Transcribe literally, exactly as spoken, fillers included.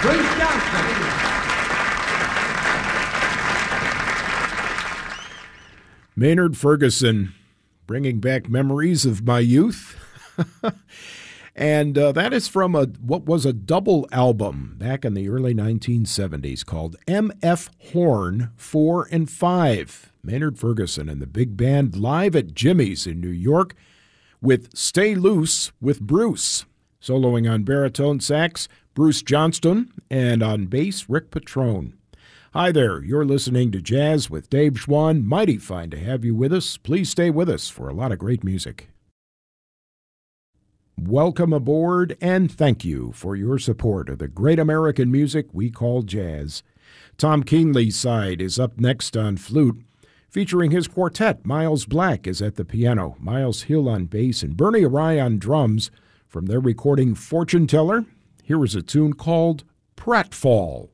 Bruce Johnston. Maynard Ferguson, bringing back memories of my youth. And uh, that is from a what was a double album back in the early nineteen seventies called M F Horn four and five. Maynard Ferguson and the big band live at Jimmy's in New York with Stay Loose with Bruce. Soloing on baritone sax, Bruce Johnston, and on bass, Rick Patrone. Hi there, you're listening to Jazz with Dave Schwann. Mighty fine to have you with us. Please stay with us for a lot of great music. Welcome aboard, and thank you for your support of the great American music we call jazz. Tom Keenley's side is up next on flute, featuring his quartet. Miles Black is at the piano, Miles Hill on bass, and Bernie Arai on drums. From their recording Fortune Teller, here is a tune called Pratfall.